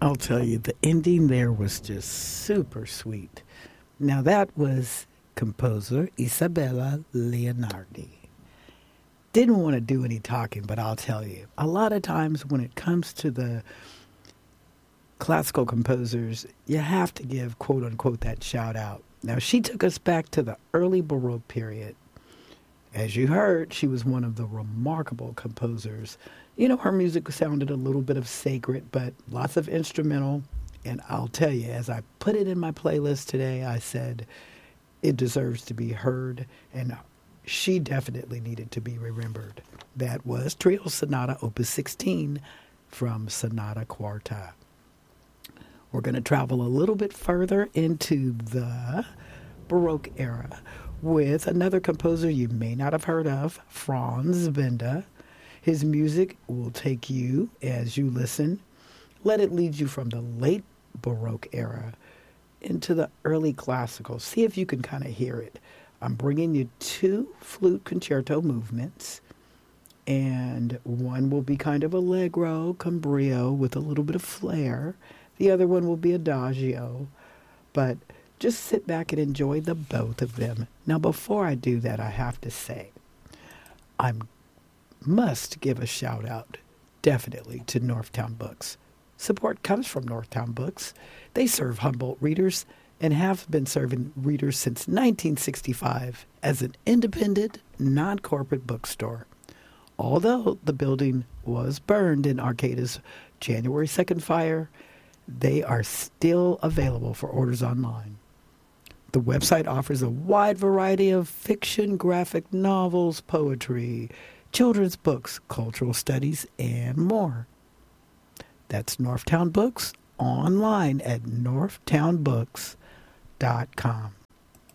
I'll tell you, the ending there was just super sweet. Now, that was composer Isabella Leonardi. Didn't want to do any talking, but I'll tell you, a lot of times when it comes to the classical composers, you have to give, quote unquote, that shout out. Now, she took us back to the early Baroque period. As you heard, she was one of the remarkable composers. You know, her music sounded a little bit of sacred, but lots of instrumental. And I'll tell you, as I put it in my playlist today, I said it deserves to be heard, and she definitely needed to be remembered. That was Trio Sonata Opus 16 from Sonata Quarta. We're going to travel a little bit further into the Baroque era with another composer you may not have heard of, Franz Benda. His music will take you as you listen. Let it lead you from the late Baroque era into the early classical. See if you can kind of hear it. I'm bringing you 2 flute concerto movements, and one will be kind of allegro, con brio, with a little bit of flair. The other one will be adagio, but just sit back and enjoy the both of them. Now, before I do that, I have to say, I must give a shout out, definitely, to Northtown Books. Support comes from Northtown Books. They serve Humboldt readers and have been serving readers since 1965 as an independent, non-corporate bookstore. Although the building was burned in Arcata's January 2nd fire, they are still available for orders online. The website offers a wide variety of fiction, graphic novels, poetry, children's books, cultural studies, and more. That's Northtown Books online at northtownbooks.com.